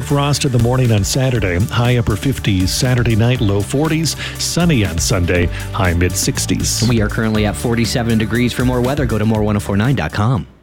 frost in the morning on Saturday, high upper 50s. Saturday night, low 40s. Sunny on Sunday, high mid 60s. We are currently at 47 degrees. For more weather, go to more1049.com.